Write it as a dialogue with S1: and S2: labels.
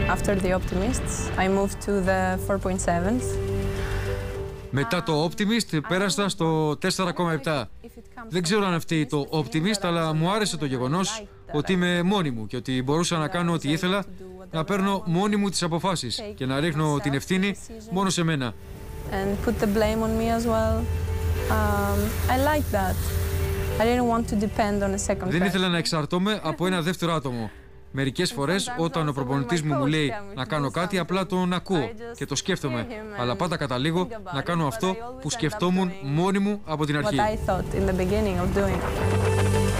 S1: After the Optimists, I moved to the 4.7.
S2: Μετά το Optimist πέρασα στο 4,7. Δεν ξέρω αν φταίει το Optimist, αλλά μου άρεσε το γεγονός ότι είμαι μόνη μου και ότι μπορούσα να κάνω ό,τι ήθελα, να παίρνω μόνη μου τις αποφάσεις και να ρίχνω την ευθύνη μόνο σε μένα.
S1: And put the blame on me as well. I like that. I didn't want to depend on a second person.
S2: Δεν ήθελα να εξαρτώμαι από ένα δεύτερο άτομο. Μερικές φορές όταν ο προπονητής μου λέει να κάνω κάτι, απλά τον ακούω και το σκέφτομαι. Αλλά πάντα καταλήγω να κάνω αυτό που σκεφτόμουν μόνη μου από την αρχή.